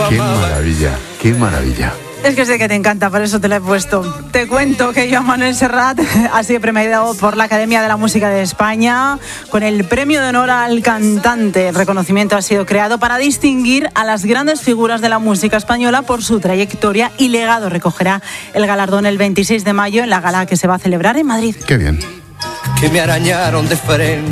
Qué maravilla, qué maravilla. Es que sé que te encanta, por eso te la he puesto. Te cuento que Joan Manuel Serrat ha sido premiado por la Academia de la Música de España con el Premio de Honor al Cantante. El reconocimiento ha sido creado para distinguir a las grandes figuras de la música española por su trayectoria y legado. Recogerá el galardón el 26 de mayo en la gala que se va a celebrar en Madrid. Qué bien. Que me arañaron de frente.